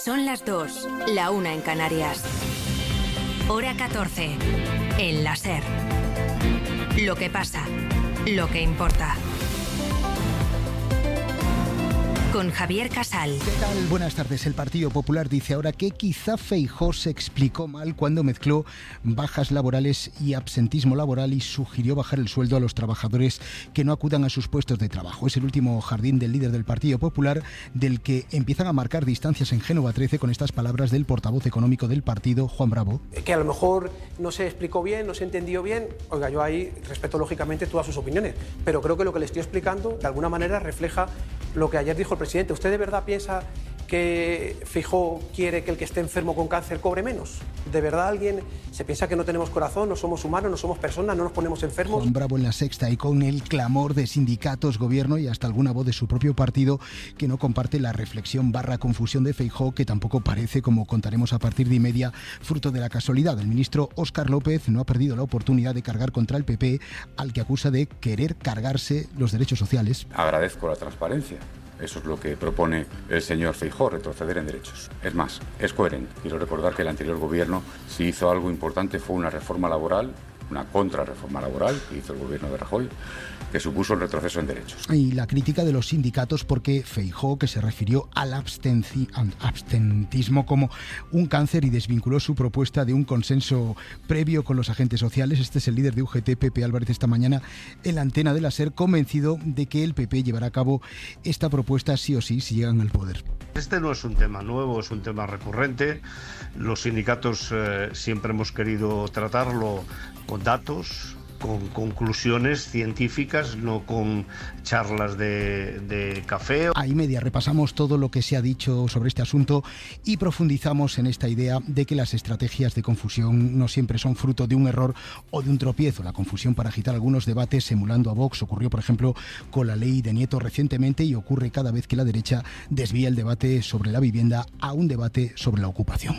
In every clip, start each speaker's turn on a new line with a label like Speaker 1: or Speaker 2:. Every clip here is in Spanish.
Speaker 1: Son las 2, la 1 en Canarias. Hora 14, en la SER. Lo que pasa, lo que importa. Con Javier Casal.
Speaker 2: ¿Qué tal? Buenas tardes. El Partido Popular dice ahora que quizá Feijóo se explicó mal cuando mezcló bajas laborales y absentismo laboral y sugirió bajar el sueldo a los trabajadores que no acudan a sus puestos de trabajo. Es el último jardín del líder del Partido Popular, del que empiezan a marcar distancias en Génova 13 con estas palabras del portavoz económico del partido, Juan Bravo.
Speaker 3: Que a lo mejor no se explicó bien, no se entendió bien. Oiga, yo ahí respeto lógicamente todas sus opiniones, pero creo que lo que le estoy explicando de alguna manera refleja lo que ayer dijo el presidente. ¿Usted de verdad piensa que Feijóo quiere que el que esté enfermo con cáncer cobre menos? ¿De verdad alguien se piensa que no tenemos corazón, no somos humanos, no somos personas, no nos ponemos enfermos?
Speaker 2: Juan Bravo en La Sexta, y con el clamor de sindicatos, gobierno y hasta alguna voz de su propio partido que no comparte la reflexión / confusión de Feijóo, que tampoco parece, como contaremos a partir de media, fruto de la casualidad. El ministro Óscar López no ha perdido la oportunidad de cargar contra el PP, al que acusa de querer cargarse los derechos sociales.
Speaker 4: Agradezco la transparencia. Eso es lo que propone el señor Feijóo, retroceder en derechos. Es más, es coherente. Quiero recordar que el anterior gobierno, si hizo algo importante, fue una reforma laboral, una contrarreforma laboral que hizo el gobierno de Rajoy, que supuso un retroceso en derechos.
Speaker 2: Y la crítica de los sindicatos porque Feijóo, que se refirió al abstentismo como un cáncer y desvinculó su propuesta de un consenso previo con los agentes sociales. Este es el líder de UGT, Pepe Álvarez, esta mañana en la antena de la SER, convencido de que el PP llevará a cabo esta propuesta sí o sí si llegan al poder.
Speaker 5: Este no es un tema nuevo, es un tema recurrente. Los sindicatos siempre hemos querido tratarlo con datos, con conclusiones científicas, no con charlas de café.
Speaker 2: A y media repasamos todo lo que se ha dicho sobre este asunto y profundizamos en esta idea de que las estrategias de confusión no siempre son fruto de un error o de un tropiezo. La confusión para agitar algunos debates emulando a Vox ocurrió, por ejemplo, con la ley de Nieto recientemente y ocurre cada vez que la derecha desvía el debate sobre la vivienda a un debate sobre la ocupación.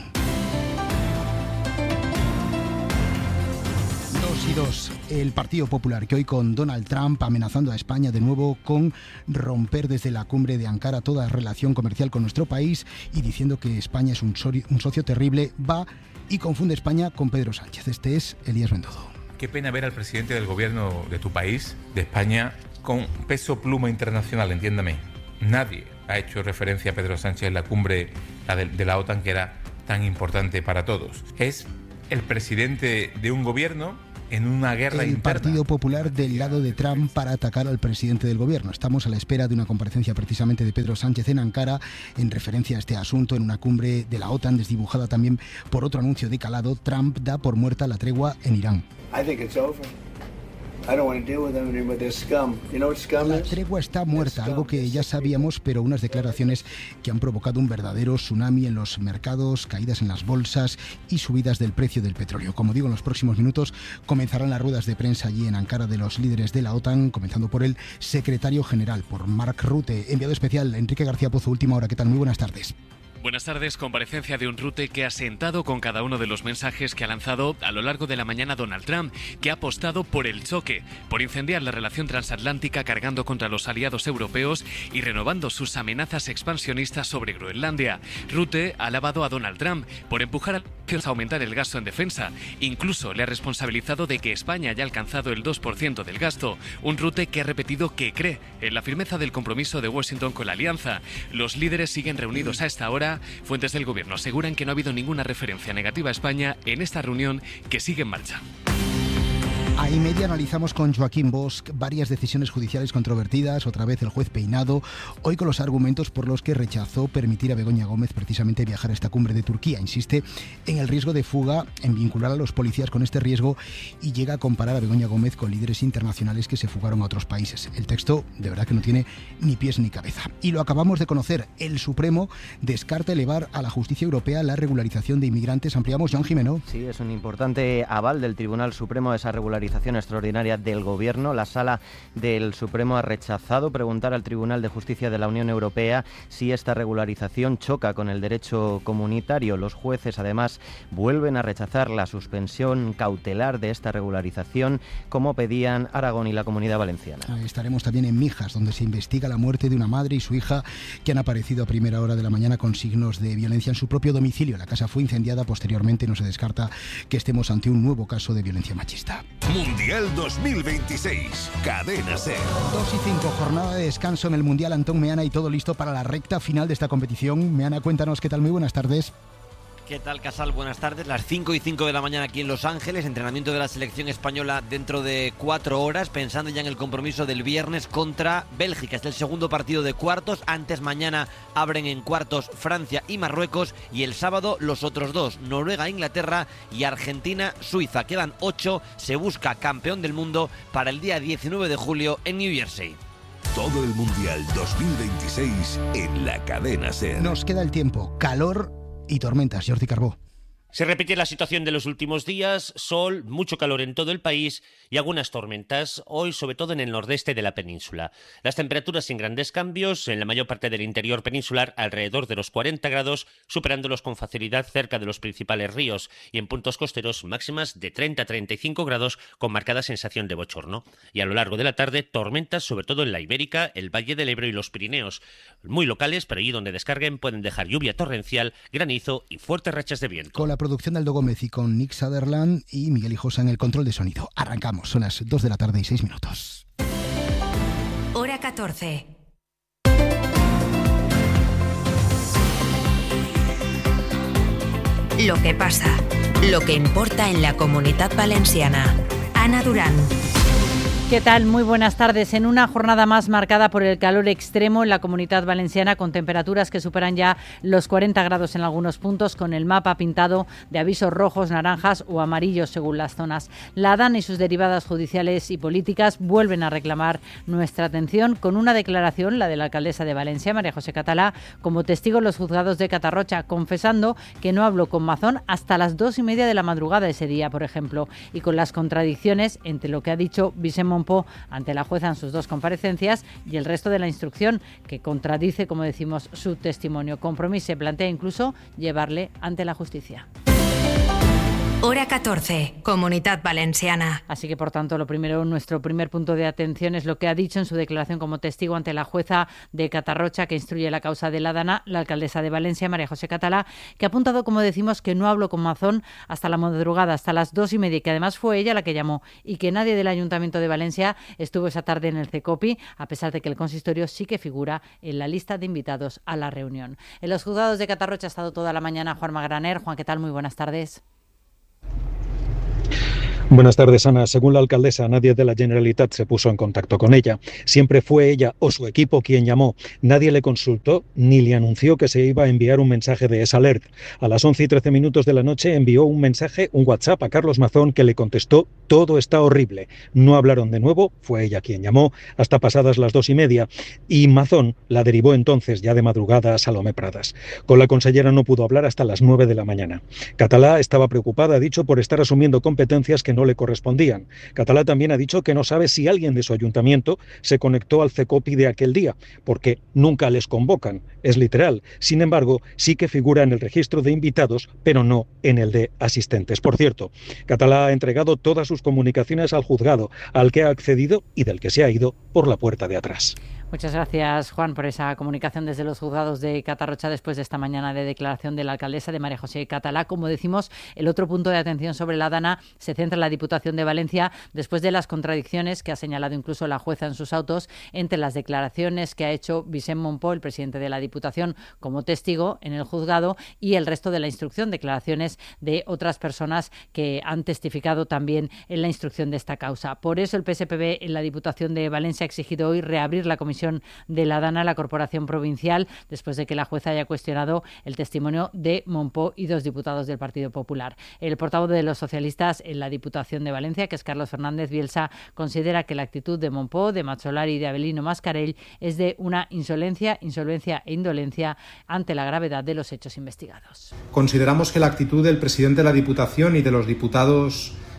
Speaker 2: Y dos, el Partido Popular, que hoy con Donald Trump amenazando a España de nuevo con romper desde la cumbre de Ankara toda relación comercial con nuestro país y diciendo que España es un socio terrible, va y confunde España con Pedro Sánchez. Este es Elías Bendodo.
Speaker 6: Qué pena ver al presidente del gobierno de tu país, de España, con peso pluma internacional, entiéndame. Nadie ha hecho referencia a Pedro Sánchez en la cumbre de la OTAN, que era tan importante para todos. Es el presidente de un gobierno en una guerra interna.
Speaker 2: El Partido Popular del lado de Trump para atacar al presidente del gobierno. Estamos a la espera de una comparecencia precisamente de Pedro Sánchez en Ankara en referencia a este asunto en una cumbre de la OTAN desdibujada también por otro anuncio de calado. Trump da por muerta la tregua en Irán. La tregua está muerta, algo que ya sabíamos, pero unas declaraciones que han provocado un verdadero tsunami en los mercados, caídas en las bolsas y subidas del precio del petróleo. Como digo, en los próximos minutos comenzarán las ruedas de prensa allí en Ankara de los líderes de la OTAN, comenzando por el secretario general, por Mark Rutte. Enviado especial, Enrique García Pozo, Última Hora. ¿Qué tal? Muy buenas tardes.
Speaker 7: Buenas tardes. Comparecencia de un Rutte que ha sentado con cada uno de los mensajes que ha lanzado a lo largo de la mañana Donald Trump, que ha apostado por el choque, por incendiar la relación transatlántica cargando contra los aliados europeos y renovando sus amenazas expansionistas sobre Groenlandia. Rutte ha alabado a Donald Trump por empujar a aumentar el gasto en defensa. Incluso le ha responsabilizado de que España haya alcanzado el 2% del gasto. Un Rutte que ha repetido que cree en la firmeza del compromiso de Washington con la alianza. Los líderes siguen reunidos a esta hora. Fuentes del gobierno aseguran que no ha habido ninguna referencia negativa a España en esta reunión que sigue en marcha.
Speaker 2: A y media analizamos con Joaquín Bosch varias decisiones judiciales controvertidas, otra vez el juez Peinado, hoy con los argumentos por los que rechazó permitir a Begoña Gómez precisamente viajar a esta cumbre de Turquía. Insiste en el riesgo de fuga, en vincular a los policías con este riesgo y llega a comparar a Begoña Gómez con líderes internacionales que se fugaron a otros países. El texto de verdad que no tiene ni pies ni cabeza. Y lo acabamos de conocer, el Supremo descarta elevar a la justicia europea la regularización de inmigrantes. Ampliamos, Joan Jimeno.
Speaker 8: Sí, es un importante aval del Tribunal Supremo a esa regularización regularización extraordinaria del Gobierno. La Sala del Supremo ha rechazado preguntar al Tribunal de Justicia de la Unión Europea si esta regularización choca con el derecho comunitario. Los jueces, además, vuelven a rechazar la suspensión cautelar de esta regularización, como pedían Aragón y la Comunidad Valenciana.
Speaker 2: Estaremos también en Mijas, donde se investiga la muerte de una madre y su hija que han aparecido a primera hora de la mañana con signos de violencia en su propio domicilio. La casa fue incendiada. Posteriormente no se descarta que estemos ante un nuevo caso de violencia machista.
Speaker 9: Mundial 2026, Cadena SER.
Speaker 2: 2:05, jornada de descanso en el Mundial. Antón Meana y todo listo para la recta final de esta competición. Meana, cuéntanos qué tal. Muy buenas tardes.
Speaker 10: ¿Qué tal, Casal? Buenas tardes. Las 5:05 de la mañana aquí en Los Ángeles. Entrenamiento de la selección española dentro de 4 horas, pensando ya en el compromiso del viernes contra Bélgica. Es el segundo partido de cuartos. Antes, mañana abren en cuartos Francia y Marruecos. Y el sábado los otros dos, Noruega, Inglaterra y Argentina, Suiza. Quedan 8. Se busca campeón del mundo para el día 19 de julio en New Jersey.
Speaker 9: Todo el Mundial 2026 en la Cadena SER.
Speaker 2: Nos queda el tiempo, calor y tormentas. Jordi Carbó.
Speaker 11: Se repite la situación de los últimos días, sol, mucho calor en todo el país y algunas tormentas, hoy sobre todo en el nordeste de la península. Las temperaturas sin grandes cambios, en la mayor parte del interior peninsular alrededor de los 40 grados, superándolos con facilidad cerca de los principales ríos, y en puntos costeros máximas de 30 a 35 grados con marcada sensación de bochorno. Y a lo largo de la tarde, tormentas sobre todo en la Ibérica, el Valle del Ebro y los Pirineos, muy locales, pero allí donde descarguen pueden dejar lluvia torrencial, granizo y fuertes rachas de viento.
Speaker 2: Con la producción de Aldo Gómez y con Nick Sutherland y Miguel Hijosa en el control de sonido. Arrancamos, son las 2 de la tarde y 6 minutos.
Speaker 1: Hora 14. Lo que pasa, lo que importa en la Comunitat Valenciana. Ana Durán.
Speaker 12: ¿Qué tal? Muy buenas tardes. En una jornada más marcada por el calor extremo en la Comunidad Valenciana, con temperaturas que superan ya los 40 grados en algunos puntos, con el mapa pintado de avisos rojos, naranjas o amarillos según las zonas. La ADAN y sus derivadas judiciales y políticas vuelven a reclamar nuestra atención con una declaración, la de la alcaldesa de Valencia, María José Catalá, como testigo en los juzgados de Catarrocha, confesando que no habló con Mazón hasta las 2:30 de la madrugada ese día, por ejemplo, y con las contradicciones entre lo que ha dicho Vicent Monpó ante la jueza en sus 2 comparecencias y el resto de la instrucción, que contradice, como decimos, su testimonio. Compromís se plantea incluso llevarle ante la justicia.
Speaker 1: Hora 14, Comunitat Valenciana.
Speaker 12: Así que, por tanto, nuestro primer punto de atención es lo que ha dicho en su declaración como testigo ante la jueza de Catarrocha, que instruye la causa de la DANA, la alcaldesa de Valencia, María José Catalá, que ha apuntado, como decimos, que no habló con Mazón hasta la madrugada, hasta las 2:30, que además fue ella la que llamó, y que nadie del Ayuntamiento de Valencia estuvo esa tarde en el CECOPI, a pesar de que el consistorio sí que figura en la lista de invitados a la reunión. En los juzgados de Catarrocha ha estado toda la mañana Juan Magraner. Juan, ¿qué tal? Muy buenas tardes.
Speaker 13: Buenas tardes, Ana. Según la alcaldesa, nadie de la Generalitat se puso en contacto con ella. Siempre fue ella o su equipo quien llamó. Nadie le consultó ni le anunció que se iba a enviar un mensaje de S-Alert. A las 11:13 de la noche envió un WhatsApp a Carlos Mazón, que le contestó: todo está horrible. No hablaron de nuevo, fue ella quien llamó, hasta pasadas las 2:30. Y Mazón la derivó entonces, ya de madrugada, a Salomé Pradas. Con la consellera no pudo hablar hasta las 9 de la mañana. Catalá estaba preocupada, ha dicho, por estar asumiendo competencias que no le correspondían. Catalá también ha dicho que no sabe si alguien de su ayuntamiento se conectó al CECOPI de aquel día, porque nunca les convocan, es literal. Sin embargo, sí que figura en el registro de invitados, pero no en el de asistentes. Por cierto, Catalá ha entregado todas sus comunicaciones al juzgado, al que ha accedido y del que se ha ido por la puerta de atrás.
Speaker 12: Muchas gracias, Juan, por esa comunicación desde los juzgados de Catarrocha después de esta mañana de declaración de la alcaldesa, de María José Catalá. Como decimos, el otro punto de atención sobre la DANA se centra en la Diputación de Valencia, después de las contradicciones que ha señalado incluso la jueza en sus autos entre las declaraciones que ha hecho Vicent Monpó, el presidente de la Diputación, como testigo en el juzgado, y el resto de la instrucción, declaraciones de otras personas que han testificado también en la instrucción de esta causa. Por eso el PSPB en la Diputación de Valencia ha exigido hoy reabrir la comisión de la DANA, la corporación provincial, después de que la jueza haya cuestionado el testimonio de Monpó y 2 diputados del Partido Popular. El portavoz de los socialistas en la Diputación de Valencia, que es Carlos Fernández Bielsa, considera que la actitud de Monpó, de Macholari y de Avelino Mascarell es de una insolencia e indolencia ante la gravedad de los hechos investigados.
Speaker 14: Consideramos que la actitud del presidente de la Diputación y de los diputados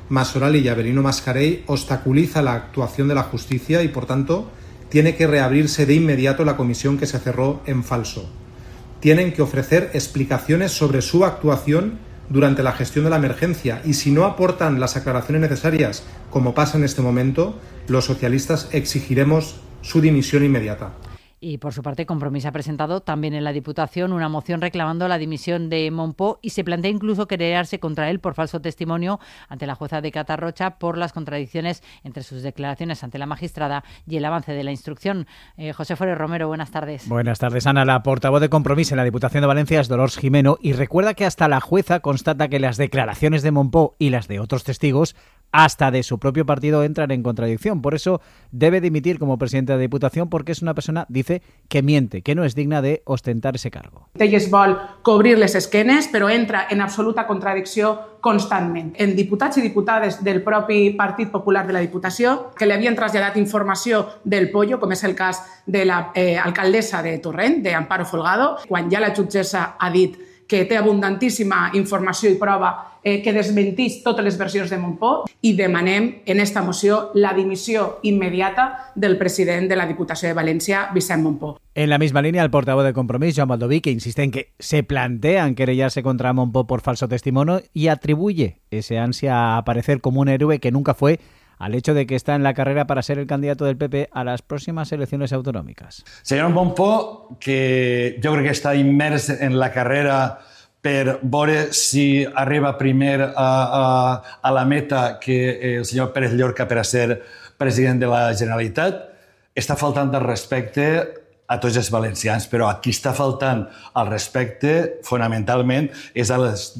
Speaker 14: Masorali y Avelino Mascarell obstaculiza la actuación de la justicia y, por tanto, tiene que reabrirse de inmediato la comisión que se cerró en falso. Tienen que ofrecer explicaciones sobre su actuación durante la gestión de la emergencia y si no aportan las aclaraciones necesarias, como pasa en este momento, los socialistas exigiremos su dimisión inmediata.
Speaker 12: Y por su parte, Compromís ha presentado también en la Diputación una moción reclamando la dimisión de Mompó y se plantea incluso querellarse contra él por falso testimonio ante la jueza de Catarrocha por las contradicciones entre sus declaraciones ante la magistrada y el avance de la instrucción. José Forés Romero, buenas tardes.
Speaker 15: Buenas tardes, Ana. La portavoz de Compromís en la Diputación de Valencia es Dolors Jimeno y recuerda que hasta la jueza constata que las declaraciones de Mompó y las de otros testigos hasta de su propio partido entran en contradicción. Por eso debe dimitir como presidente de la Diputación porque es una persona, dice, que miente, que no es digna de ostentar ese cargo.
Speaker 16: Elles vol cobrir les esquenes, però entra en absoluta contradicció constantment. En diputats i diputades del propi Partit Popular de la Diputació que li havien traslladat informació del pollo, com és el cas de l'alcaldessa de Torrent, d'Amparo Folgado, quan ja la jutgessa ha dit que té abundantíssima informació i prova que desmentís totes les versions de Mompó i demanem en esta moció la dimissió immediata del president de la Diputació de València, Vicent Mompó.
Speaker 15: En la misma línea, el portavoz de Compromís, Joan Baldoví, que insiste en que se plantean querellarse contra Mompó por falso testimonio y atribuye ese ansia a aparecer como un héroe que nunca fue al hecho de que está en la carrera para ser el candidato del PP a las próximas elecciones autonòmiques.
Speaker 17: Senyor Mompó, que jo crec que està immers en la carrera per veure si arriba primer a la meta que el senyor Pérez Llorca per a ser president de la Generalitat, està faltant el respecte a tots els valencians, però a qui està faltant el respecte fonamentalment és a les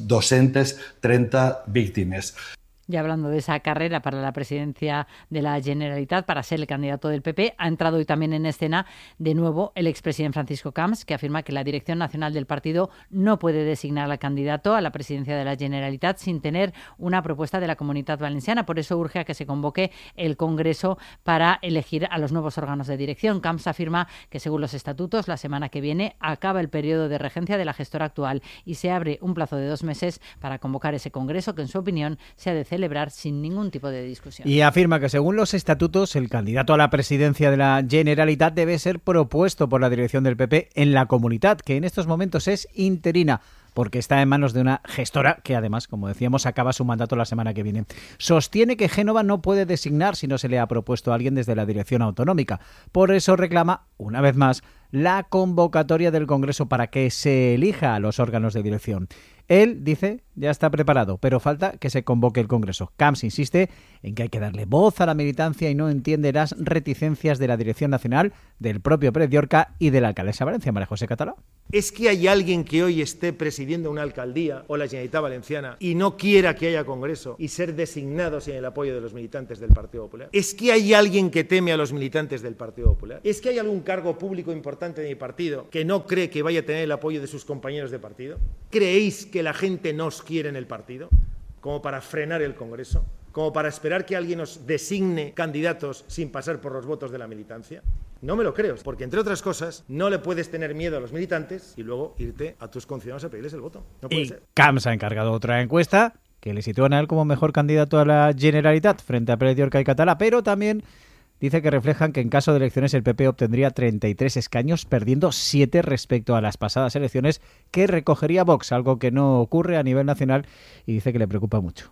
Speaker 17: 230 víctimes.
Speaker 12: Ya hablando de esa carrera para la presidencia de la Generalitat, para ser el candidato del PP, ha entrado hoy también en escena de nuevo el expresidente Francisco Camps, que afirma que la dirección nacional del partido no puede designar al candidato a la presidencia de la Generalitat sin tener una propuesta de la Comunitat Valenciana. Por eso urge a que se convoque el Congreso para elegir a los nuevos órganos de dirección. Camps afirma que, según los estatutos, la semana que viene acaba el periodo de regencia de la gestora actual y se abre un plazo de 2 meses para convocar ese Congreso, que en su opinión se ha de celebrar sin ningún tipo de discusión.
Speaker 15: Y afirma que según los estatutos el candidato a la presidencia de la Generalitat debe ser propuesto por la dirección del PP en la Comunitat, que en estos momentos es interina porque está en manos de una gestora que además, como decíamos, acaba su mandato la semana que viene. Sostiene que Génova no puede designar si no se le ha propuesto a alguien desde la dirección autonómica. Por eso reclama, una vez más, la convocatoria del Congreso para que se elija a los órganos de dirección. Él, dice, ya está preparado, pero falta que se convoque el Congreso. Camps insiste en que hay que darle voz a la militancia y no entiende las reticencias de la Dirección Nacional, del propio Pérez Llorca y de la alcaldesa de Valencia, María José Catalá.
Speaker 18: ¿Es que hay alguien que hoy esté presidiendo una alcaldía o la Generalitat Valenciana y no quiera que haya Congreso y ser designados sin el apoyo de los militantes del Partido Popular? ¿Es que hay alguien que teme a los militantes del Partido Popular? ¿Es que hay algún cargo público importante de mi partido que no cree que vaya a tener el apoyo de sus compañeros de partido? ¿Creéis que la gente nos quiere en el partido como para frenar el Congreso? ¿Como para esperar que alguien nos designe candidatos sin pasar por los votos de la militancia? No me lo creo, porque entre otras cosas no le puedes tener miedo a los militantes y luego irte a tus conciudadanos a pedirles el voto. No puede ser.
Speaker 15: Camps ha encargado otra encuesta que le sitúan a él como mejor candidato a la Generalitat frente a Pérez Llorca y Catalá, pero también dice que reflejan que en caso de elecciones el PP obtendría 33 escaños, perdiendo 7 respecto a las pasadas elecciones que recogería Vox, algo que no ocurre a nivel nacional y dice que le preocupa mucho.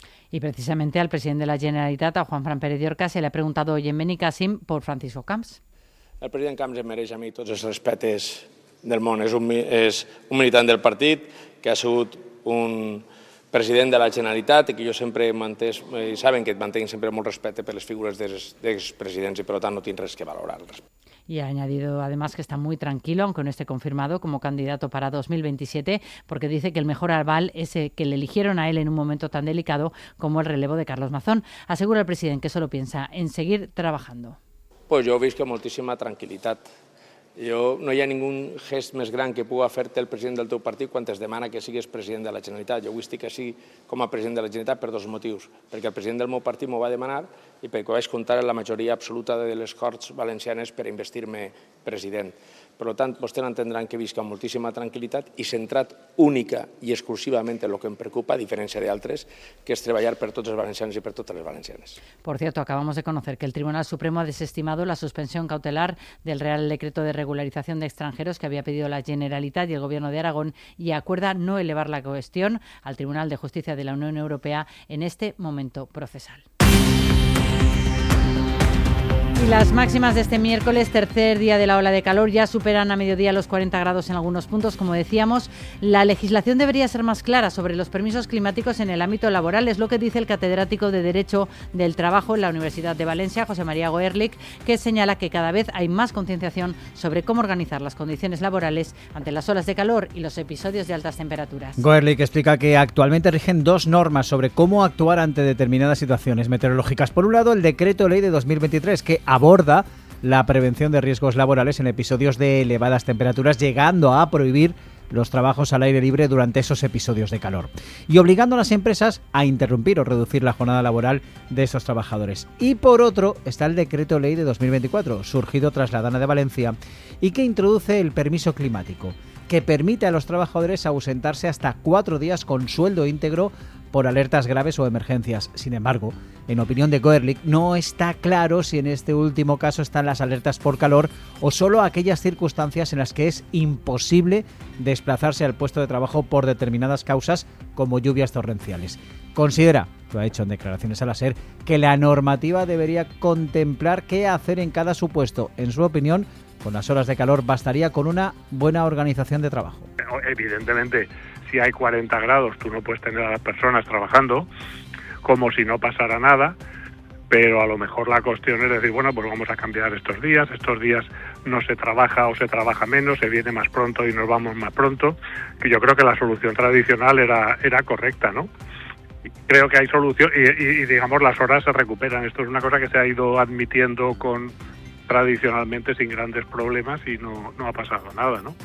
Speaker 12: Y precisamente al presidente de la Generalitat, a Juanfran Pérez Llorca, se le ha preguntado hoy en Benicàssim por Francisco Camps.
Speaker 19: El president Camps em mereix a mi tots els respectes del món. És un militant del partit que ha sigut un president de la Generalitat i que jo sempre he mantès, i saben que mantenc sempre molt respecte per les figures d'expresidents i per tant no tinc res que valorar.
Speaker 12: Y ha añadido además que está muy tranquilo, aunque no esté confirmado, como candidato para 2027, porque dice que el mejor aval es que le eligieron a él en un momento tan delicado como el relevo de Carlos Mazón. Asegura el presidente que solo piensa en seguir trabajando.
Speaker 19: Pues jo visc amb moltíssima tranquil·litat. No hi ha ningú gest més gran que pugui fer-te el president del teu partit quan es demana que siguis president de la Generalitat. Jo avui estic així com a president de la Generalitat per 2 motius. Perquè el president del meu partit m'ho va demanar i perquè vaig comptar amb la majoria absoluta de les Corts Valencianes per investir-me president. Per tant, vostès entendran que visc amb moltíssima tranquil·litat i centrat única i exclusivament en el que em preocupa, a diferència d'altres, que és treballar per tots els valencians i per totes les valencianes.
Speaker 12: Por cierto, acabamos de conocer que el Tribunal Supremo ha desestimado la suspensión cautelar del Real Decreto de Regularización de Extranjeros que había pedido la Generalitat y el Gobierno de Aragón y acuerda no elevar la cuestión al Tribunal de Justicia de la Unión Europea en este momento procesal. Y las máximas de este miércoles, tercer día de la ola de calor, ya superan a mediodía los 40 grados en algunos puntos, como decíamos. La legislación debería ser más clara sobre los permisos climáticos en el ámbito laboral, es lo que dice el catedrático de Derecho del Trabajo en la Universidad de Valencia, José María Goerlich, que señala que cada vez hay más concienciación sobre cómo organizar las condiciones laborales ante las olas de calor y los episodios de altas temperaturas.
Speaker 15: Goerlich explica que actualmente rigen dos normas sobre cómo actuar ante determinadas situaciones meteorológicas. Por un lado, el Decreto Ley de 2023, que aborda la prevención de riesgos laborales en episodios de elevadas temperaturas, llegando a prohibir los trabajos al aire libre durante esos episodios de calor y obligando a las empresas a interrumpir o reducir la jornada laboral de esos trabajadores. Y por otro está el Decreto Ley de 2024, surgido tras la Dana de Valencia, y que introduce el permiso climático, que permite a los trabajadores ausentarse hasta 4 días con sueldo íntegro por alertas graves o emergencias. Sin embargo, en opinión de Goerlich, no está claro si en este último caso están las alertas por calor o solo aquellas circunstancias en las que es imposible desplazarse al puesto de trabajo por determinadas causas, como lluvias torrenciales. Considera, lo ha hecho en declaraciones a la SER, que la normativa debería contemplar qué hacer en cada supuesto. En su opinión, con las horas de calor bastaría con una buena organización de trabajo.
Speaker 20: Evidentemente, si hay 40 grados, tú no puedes tener a las personas trabajando como si no pasara nada, pero a lo mejor la cuestión es decir, bueno, pues vamos a cambiar estos días no se trabaja o se trabaja menos, se viene más pronto y nos vamos más pronto, que yo creo que la solución tradicional era correcta, ¿no? Creo que hay solución y digamos las horas se recuperan. Esto es una cosa que se ha ido admitiendo tradicionalmente sin grandes problemas i no ha passat nada, no?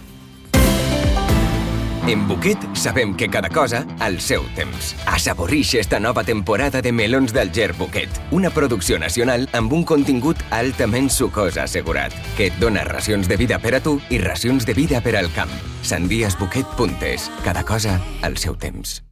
Speaker 21: En Buquet sabem que cada cosa al seu temps. Assaborix esta nova temporada de melons d'Alger Buquet, una producció nacional amb un contingut altament sucós assegurat, que et dona racions de vida per a tu i racions de vida per al camp. Sandiasbuquet.es. Cada cosa al seu temps.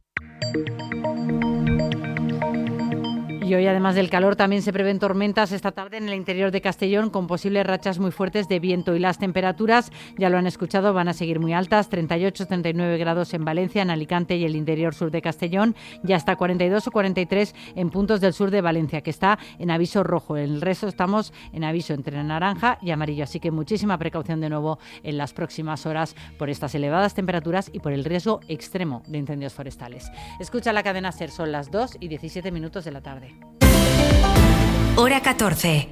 Speaker 12: Y hoy, además del calor, también se prevén tormentas esta tarde en el interior de Castellón con posibles rachas muy fuertes de viento. Y las temperaturas, ya lo han escuchado, van a seguir muy altas. 38-39 grados en Valencia, en Alicante y el interior sur de Castellón. Y hasta 42 o 43 en puntos del sur de Valencia, que está en aviso rojo. En el resto estamos en aviso entre naranja y amarillo. Así que muchísima precaución de nuevo en las próximas horas por estas elevadas temperaturas y por el riesgo extremo de incendios forestales. Escucha la cadena SER, son las 2:17 de la tarde.
Speaker 1: Hora 14.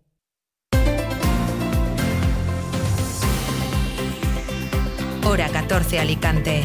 Speaker 1: Hora 14 Alicante.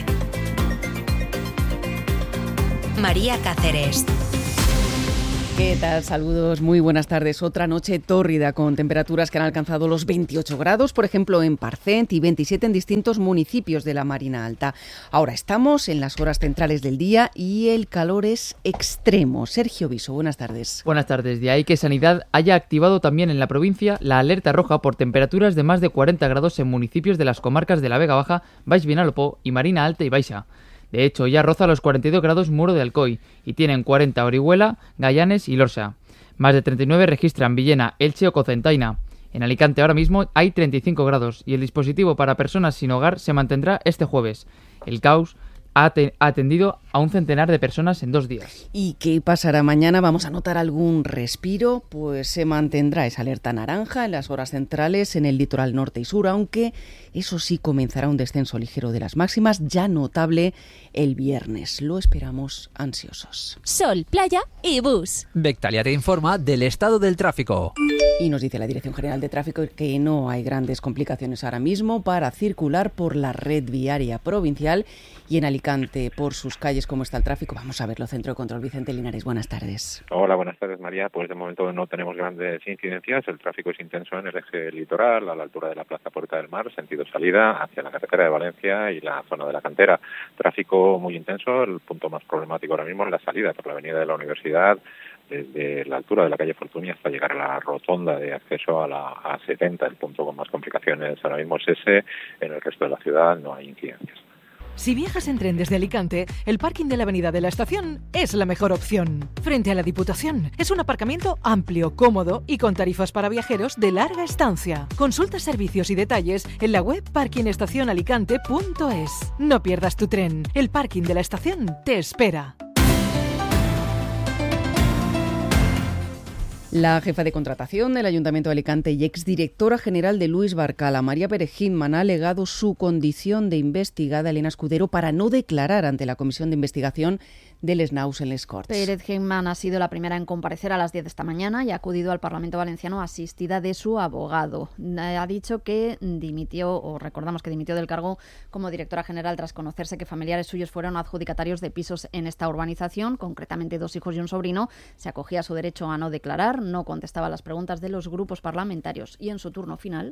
Speaker 1: María Cáceres.
Speaker 22: ¿Qué tal? Saludos, muy buenas tardes. Otra noche tórrida con temperaturas que han alcanzado los 28 grados, por ejemplo en Parcent, y 27 en distintos municipios de la Marina Alta. Ahora estamos en las horas centrales del día y el calor es extremo. Sergio Viso, buenas tardes.
Speaker 23: Buenas tardes. De ahí que Sanidad haya activado también en la provincia la alerta roja por temperaturas de más de 40 grados en municipios de las comarcas de la Vega Baja, Baix Vinalopó y Marina Alta y Baixa. De hecho, ya roza los 42 grados Muro de Alcoy y tienen 40 Orihuela, Gallanes y Lorsa. Más de 39 registran Villena, Elche o Cocentaina. En Alicante ahora mismo hay 35 grados y el dispositivo para personas sin hogar se mantendrá este jueves. El caos ha atendido a un centenar de personas en 2 días.
Speaker 22: ¿Y qué pasará mañana? ¿Vamos a notar algún respiro? Pues se mantendrá esa alerta naranja en las horas centrales en el litoral norte y sur, aunque eso sí comenzará un descenso ligero de las máximas, ya notable el viernes. Lo esperamos ansiosos.
Speaker 24: Sol, playa y bus.
Speaker 25: Vectalia te informa del estado del tráfico.
Speaker 22: Y nos dice la Dirección General de Tráfico que no hay grandes complicaciones ahora mismo para circular por la red viaria provincial. Y en Alicante, por sus calles, ¿cómo está el tráfico? Vamos a verlo. Centro de Control, Vicente Linares, buenas tardes.
Speaker 26: Hola, buenas tardes, María. Pues de momento no tenemos grandes incidencias. El tráfico es intenso en el eje litoral, a la altura de la Plaza Puerta del Mar, sentido salida hacia la carretera de Valencia y la zona de la Cantera. Tráfico muy intenso. El punto más problemático ahora mismo es la salida por la avenida de la Universidad, desde la altura de la calle Fortuny hasta llegar a la rotonda de acceso a la A70. El punto con más complicaciones ahora mismo es ese. En el resto de la ciudad no hay incidencias.
Speaker 3: Si viajas en tren desde Alicante, el parking de la Avenida de la Estación es la mejor opción. Frente a la Diputación, es un aparcamiento amplio, cómodo y con tarifas para viajeros de larga estancia. Consulta servicios y detalles en la web parkingestacionalicante.es. No pierdas tu tren. El parking de la estación te espera.
Speaker 22: La jefa de contratación del Ayuntamiento de Alicante y exdirectora general de Luis Barcala, María Pérez Hindman, ha alegado su condición de investigada a Elena Escudero para no declarar ante la Comisión de Investigación del SNAUS en les Corts.
Speaker 4: Pérez Hindman ha sido la primera en comparecer a las 10 de esta mañana y ha acudido al Parlamento Valenciano asistida de su abogado. Ha dicho que dimitió, o recordamos que dimitió del cargo como directora general tras conocerse que familiares suyos fueron adjudicatarios de pisos en esta urbanización, concretamente 2 hijos y un sobrino. Se acogía a su derecho a no declarar, no contestaba las preguntas de los grupos parlamentarios y en su turno final.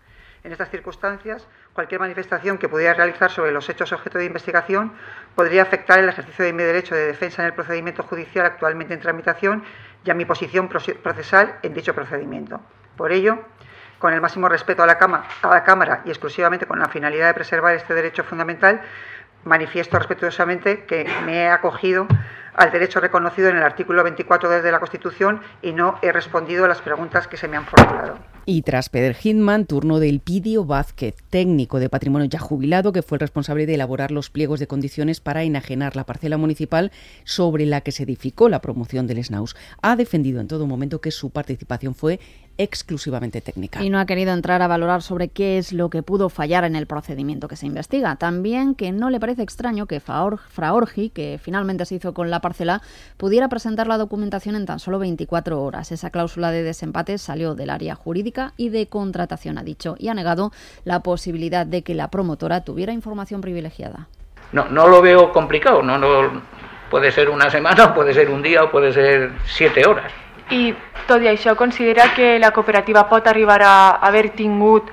Speaker 5: En estas circunstancias, cualquier manifestación que pudiera realizar sobre los hechos objeto de investigación podría afectar el ejercicio de mi derecho de defensa en el procedimiento judicial actualmente en tramitación y a mi posición procesal en dicho procedimiento. Por ello, con el máximo respeto a la Cámara y exclusivamente con la finalidad de preservar este derecho fundamental, manifiesto respetuosamente que me he acogido al derecho reconocido en el artículo 24 de la Constitución y no he respondido a las preguntas que se me han formulado.
Speaker 22: Y tras Pérez Hindman, turno de Elpidio Vázquez, técnico de patrimonio ya jubilado, que fue el responsable de elaborar los pliegos de condiciones para enajenar la parcela municipal sobre la que se edificó la promoción del SNAUS. Ha defendido en todo momento que su participación fue exclusivamente técnica.
Speaker 4: Y no ha querido entrar a valorar sobre qué es lo que pudo fallar en el procedimiento que se investiga. También que no le parece extraño que Fraorgi, que finalmente se hizo con la parcela, pudiera presentar la documentación en tan solo 24 horas. Esa cláusula de desempate salió del área jurídica y de contratación, ha dicho, y ha negado la posibilidad de que la promotora tuviera información privilegiada.
Speaker 6: No lo veo complicado, no puede ser una semana, puede ser un día o puede ser 7 horas.
Speaker 7: I tot i això considera que la cooperativa pot arribar a haver tingut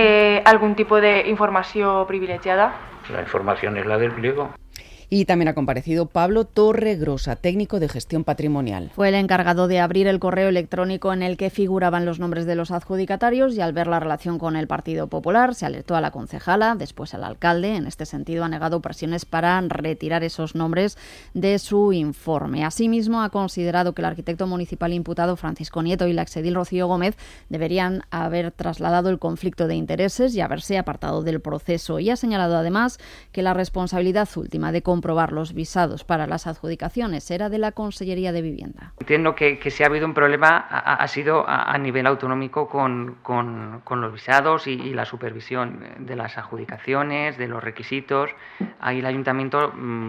Speaker 7: algun tipus d'informació privilegiada?
Speaker 6: La información es la del pliego.
Speaker 22: Y también ha comparecido Pablo Torregrosa, técnico de gestión patrimonial.
Speaker 4: Fue el encargado de abrir el correo electrónico en el que figuraban los nombres de los adjudicatarios y al ver la relación con el Partido Popular se alertó a la concejala, después al alcalde. En este sentido ha negado presiones para retirar esos nombres de su informe. Asimismo ha considerado que el arquitecto municipal imputado Francisco Nieto y la exedil Rocío Gómez deberían haber trasladado el conflicto de intereses y haberse apartado del proceso. Y ha señalado además que la responsabilidad última de comprobar los visados para las adjudicaciones era de la Consellería de Vivienda.
Speaker 6: Entiendo que si ha habido un problema ha sido a nivel autonómico con los visados y la supervisión de las adjudicaciones, de los requisitos. Ahí el Ayuntamiento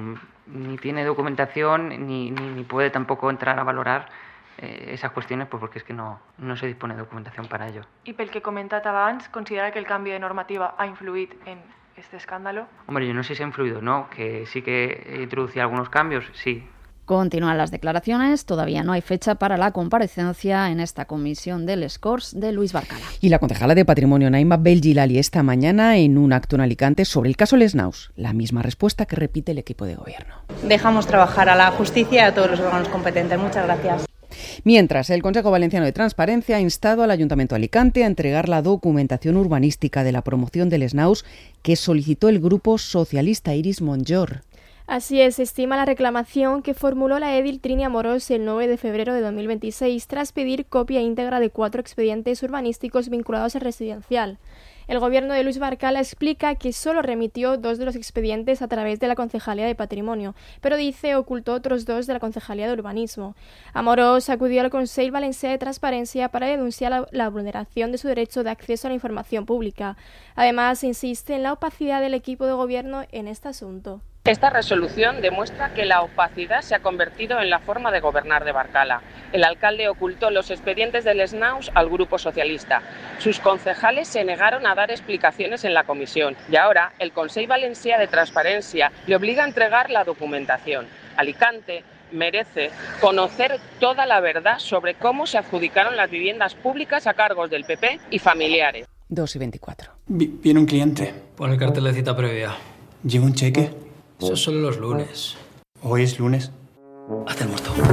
Speaker 6: ni tiene documentación ni puede tampoco entrar a valorar esas qüestions perquè és que no se dispone de documentació per a ello.
Speaker 7: I pel que he comentat abans, considera que el canvi de normativa ha influït en este escándalo?
Speaker 6: Hombre, yo no sé si ha influido o no, que sí que he introducido algunos cambios, sí.
Speaker 4: Continúan las declaraciones, todavía no hay fecha para la comparecencia en esta comisión de les Corts de Luis Barcala.
Speaker 22: Y la concejala de Patrimonio Naima Belgilali esta mañana en un acto en Alicante sobre el caso SNAUS, la misma respuesta que repite el equipo de gobierno.
Speaker 8: Dejamos trabajar a la justicia y a todos los órganos competentes. Muchas gracias.
Speaker 22: Mientras, el Consejo Valenciano de Transparencia ha instado al Ayuntamiento de Alicante a entregar la documentación urbanística de la promoción del SNAUS que solicitó el Grupo Socialista Iris Monjor.
Speaker 27: Así es, estima la reclamación que formuló la edil Trini Amorós el 9 de febrero de 2026 tras pedir copia íntegra de 4 expedientes urbanísticos vinculados al residencial. El gobierno de Luis Barcala explica que solo remitió 2 de los expedientes a través de la Concejalía de Patrimonio, pero dice ocultó otros 2 de la Concejalía de Urbanismo. Amorós acudió al Consell Valencià de Transparencia para denunciar la vulneración de su derecho de acceso a la información pública. Además, insiste en la opacidad del equipo de gobierno en este asunto.
Speaker 28: Esta resolución demuestra que la opacidad se ha convertido en la forma de gobernar de Barcala. El alcalde ocultó los expedientes del SNAUS al Grupo Socialista. Sus concejales se negaron a dar explicaciones en la comisión y ahora el Consell Valencià de Transparencia le obliga a entregar la documentación. Alicante merece conocer toda la verdad sobre cómo se adjudicaron las viviendas públicas a cargos del PP y familiares.
Speaker 22: 2:24.
Speaker 29: Viene un cliente.
Speaker 30: Pon el cartel de cita previa.
Speaker 29: ¿Lleva un cheque?
Speaker 30: Eso es solo los lunes.
Speaker 29: ¿Hoy es lunes?
Speaker 30: Haz el muerto.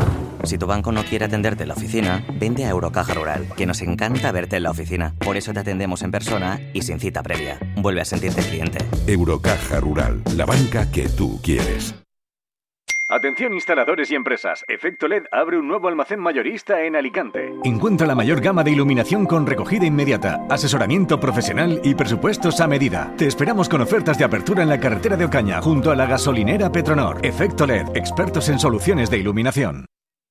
Speaker 2: Si tu banco no quiere atenderte en la oficina, vente a Eurocaja Rural, que nos encanta verte en la oficina. Por eso te atendemos en persona y sin cita previa. Vuelve a sentirte cliente.
Speaker 9: Eurocaja Rural, la banca que tú quieres.
Speaker 10: Atención instaladores y empresas, Efecto LED abre un nuevo almacén mayorista en Alicante. Encuentra la mayor gama de iluminación con recogida inmediata, asesoramiento profesional y presupuestos a medida. Te esperamos con ofertas de apertura en la carretera de Ocaña, junto a la gasolinera Petronor. Efecto LED, expertos en soluciones de iluminación.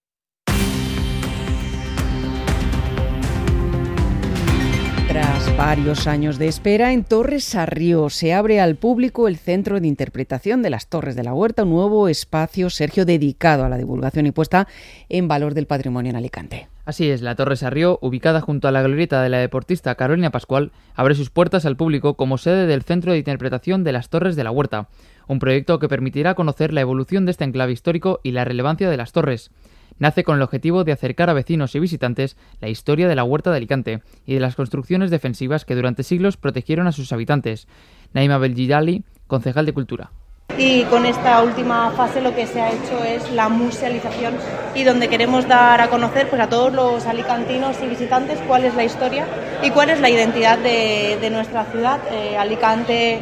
Speaker 22: Tras varios años de espera, en Torres Sarrió se abre al público el Centro de Interpretación de las Torres de la Huerta, un nuevo espacio, Sergio, dedicado a la divulgación y puesta en valor del patrimonio en Alicante.
Speaker 23: Así es, la Torre Sarrió, ubicada junto a la glorieta de la deportista Carolina Pascual, abre sus puertas al público como sede del Centro de Interpretación de las Torres de la Huerta, un proyecto que permitirá conocer la evolución de este enclave histórico y la relevancia de las torres. Nace con el objetivo de acercar a vecinos y visitantes la historia de la Huerta de Alicante y de las construcciones defensivas que durante siglos protegieron a sus habitantes. Naima Belgidali, concejal de Cultura.
Speaker 8: Y con esta última fase lo que se ha hecho es la musealización y donde queremos dar a conocer pues, a todos los alicantinos y visitantes cuál es la historia y cuál es la identidad de nuestra ciudad, Alicante.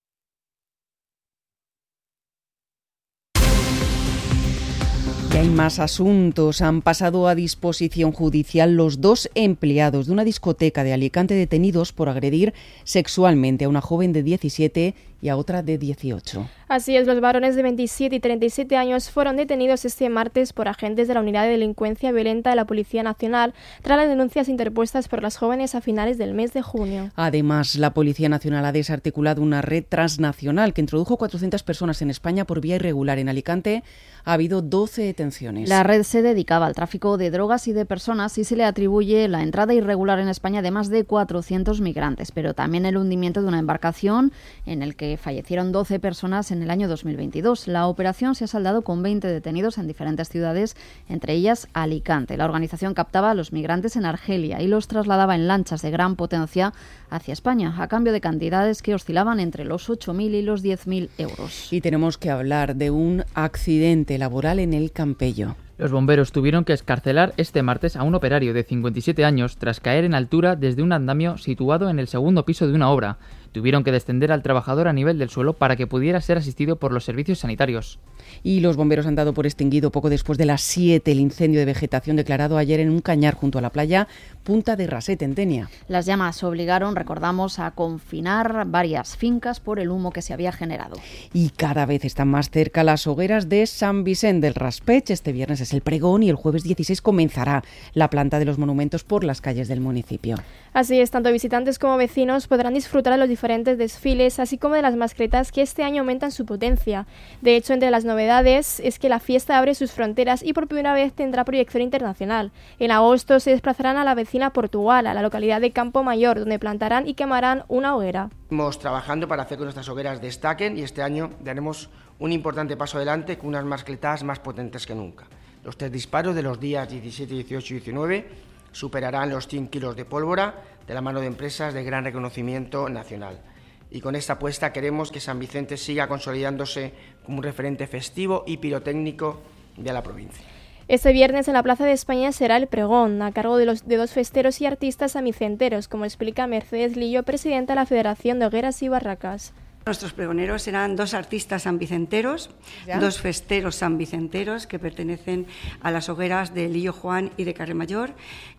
Speaker 22: Y hay más asuntos. Han pasado a disposición judicial los 2 empleados de una discoteca de Alicante detenidos por agredir sexualmente a una joven de 17 y a otra de 18.
Speaker 27: Así es, los varones de 27 y 37 años fueron detenidos este martes por agentes de la Unidad de Delincuencia Violenta de la Policía Nacional tras las denuncias interpuestas por las jóvenes a finales del mes de junio.
Speaker 22: Además, la Policía Nacional ha desarticulado una red transnacional que introdujo 400 personas en España por vía irregular. En Alicante ha habido 12 detenciones.
Speaker 4: La red se dedicaba al tráfico de drogas y de personas y se le atribuye la entrada irregular en España de más de 400 migrantes, pero también el hundimiento de una embarcación en el que fallecieron 12 personas en el año 2022. La operación se ha saldado con 20 detenidos en diferentes ciudades, entre ellas Alicante. La organización captaba a los migrantes en Argelia y los trasladaba en lanchas de gran potencia hacia España, a cambio de cantidades que oscilaban entre los 8.000 y los 10.000 euros.
Speaker 22: Y tenemos que hablar de un accidente laboral en el Campello.
Speaker 23: Los bomberos tuvieron que excarcelar este martes a un operario de 57 años tras caer en altura desde un andamio situado en el segundo piso de una obra. Tuvieron que descender al trabajador a nivel del suelo para que pudiera ser asistido por los servicios sanitarios.
Speaker 22: Y los bomberos han dado por extinguido poco después de las 7 el incendio de vegetación declarado ayer en un cañar junto a la playa Punta de Raset, en Denia.
Speaker 4: Las llamas obligaron, recordamos, a confinar varias fincas por el humo que se había generado.
Speaker 22: Y cada vez están más cerca las hogueras de San Vicente del Raspech. Este viernes es el pregón y el jueves 16 comenzará la planta de los monumentos por las calles del municipio.
Speaker 27: Así es, tanto visitantes como vecinos podrán disfrutar de los diferentes desfiles, así como de las mascletas que este año aumentan su potencia. De hecho, entre las novedades es que la fiesta abre sus fronteras y por primera vez tendrá proyección internacional. En agosto se desplazarán a la vecina Portugal, a la localidad de Campo Mayor, donde plantarán y quemarán una hoguera.
Speaker 11: Estamos trabajando para hacer que nuestras hogueras destaquen y este año daremos un importante paso adelante con unas mascletas más potentes que nunca. Los 3 disparos de los días 17, 18 y 19 superarán los 100 kilos de pólvora de la mano de empresas de gran reconocimiento nacional. Y con esta apuesta queremos que San Vicente siga consolidándose como un referente festivo y pirotécnico de la provincia.
Speaker 27: Este viernes en la Plaza de España será el pregón, a cargo de 2 festeros y artistas sanvicenteros, como explica Mercedes Lillo, presidenta de la Federación de Hogueras y Barracas.
Speaker 13: Nuestros pregoneros serán 2 artistas sanvicenteros, 2 festeros sanvicenteros que pertenecen a las hogueras de Lillo Juan y de Carremayor,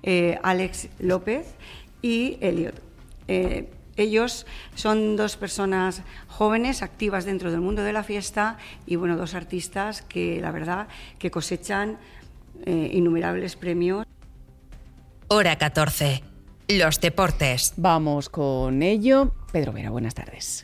Speaker 13: Alex López y Eliot. Ellos son 2 personas jóvenes, activas dentro del mundo de la fiesta y 2 artistas que la verdad que cosechan innumerables premios.
Speaker 1: Hora 14. Los deportes.
Speaker 22: Vamos con ello. Pedro Vera, buenas tardes.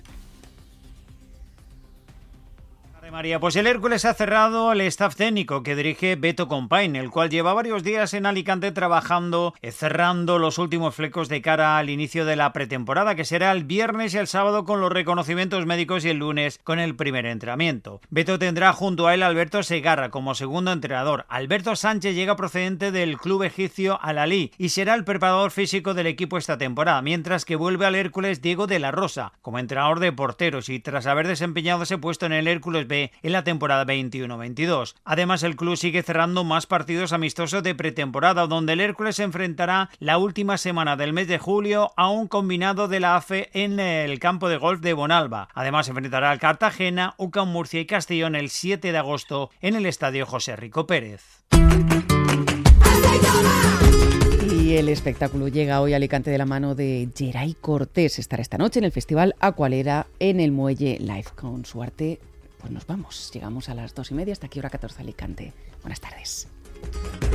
Speaker 14: María, pues el Hércules ha cerrado el staff técnico que dirige Beto Compain, el cual lleva varios días en Alicante trabajando, cerrando los últimos flecos de cara al inicio de la pretemporada, que será el viernes y el sábado con los reconocimientos médicos y el lunes con el primer entrenamiento. Beto tendrá junto a él a Alberto Segarra como segundo entrenador. Alberto Sánchez llega procedente del club egipcio Al-Ahly y será el preparador físico del equipo esta temporada, mientras que vuelve al Hércules Diego de la Rosa como entrenador de porteros y tras haber desempeñado ese puesto en el Hércules B hace en la temporada 21-22. Además, el club sigue cerrando más partidos amistosos de pretemporada, donde el Hércules se enfrentará la última semana del mes de julio a un combinado de la AFE en el campo de golf de Bonalba. Además, se enfrentará al Cartagena, UCAM Murcia y Castellón el 7 de agosto en el estadio José Rico Pérez.
Speaker 22: Y el espectáculo llega hoy a Alicante de la mano de Geray Cortés. Estará esta noche en el Festival Aqualera en el Muelle Live. Con su arte, pues nos vamos. Llegamos a las 2:30, hasta aquí hora 14 Alicante. Buenas tardes.